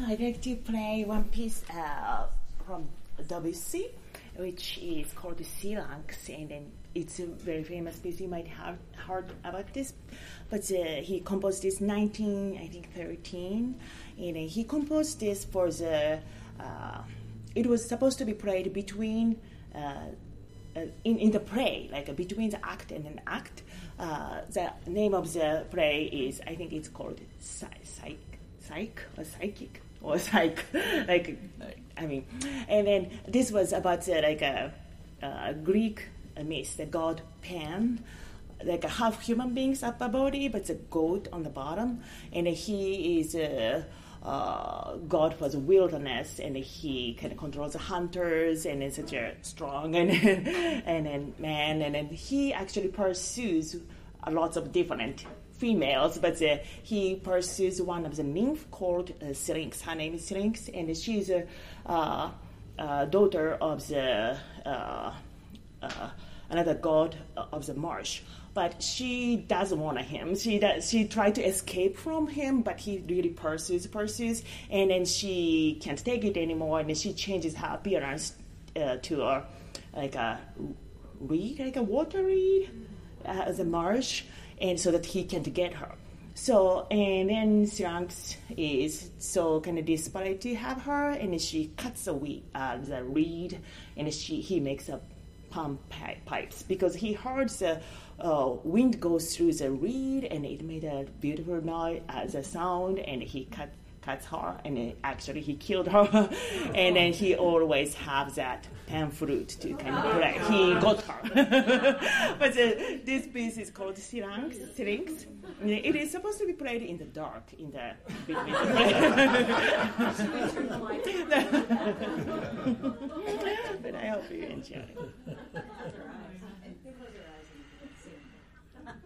I'd like to play one piece from Debussy, which is called Syrinx, and then it's a very famous piece. You might have heard about this, but he composed this 1913, and he composed this for the. It was supposed to be played between. In the play, like between the act and an act. The name of the play is, I think it's called Psychic. And then this was about a Greek myth, the god Pan, like a half human beings upper body, but the goat on the bottom, and he is god for the wilderness, and he kind of controls the hunters, and is such a strong and man, and then he actually pursues lots of different females, but he pursues one of the nymph called Syrinx. Her name is Syrinx, and she's a daughter of the another god of the marsh. But she doesn't want him. She tried to escape from him, but he really pursues, and then she can't take it anymore, and then she changes her appearance to a reed, like a water reed, as a marsh, and so that he can't get her. So, and then Syrinx is so kind of desperate to have her, and then she cuts the reed, and he makes a palm pipes, because he heard the wind goes through the reed, and it made a beautiful noise as a sound, and he cuts her, and actually he killed her. And then he always have that pan flute to kind of play. He got her. But this piece is called Syrinx. It is supposed to be played in the dark, in the between the but I hope you enjoy it.